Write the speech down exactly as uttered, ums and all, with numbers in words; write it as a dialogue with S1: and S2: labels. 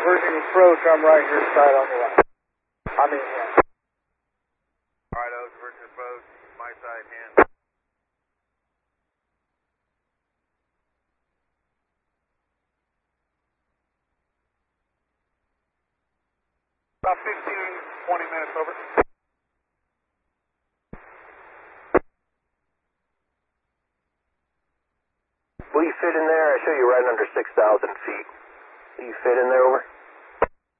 S1: Virgin approach, I'm right here, side on the left. I mean, yeah.
S2: Alright, Oaks, Virgin approach, my side, hand.
S1: About fifteen, twenty minutes over.
S3: Will you fit in there? I show you right under six thousand feet. Will you fit in there over?